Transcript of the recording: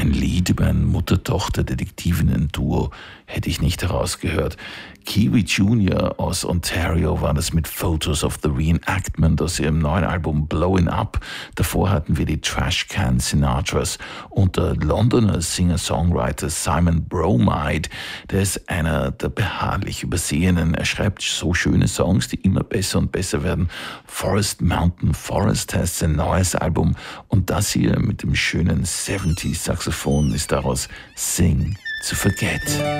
Ein Lied über ein Mutter-Tochter-Detektivinnen-Duo hätte ich nicht herausgehört. Kiwi Jr. aus Ontario war das mit Photos of the Reenactment aus ihrem neuen Album Blowing Up. Davor hatten wir die Trashcan Sinatras und der Londoner Singer-Songwriter Simon Bromide. Der ist einer der beharrlich Übersehenen. Er schreibt so schöne Songs, die immer besser und besser werden. Forest Mountain Forest heißt sein neues Album und das hier mit dem schönen 70s Saxophon ist daraus Sing to Forget.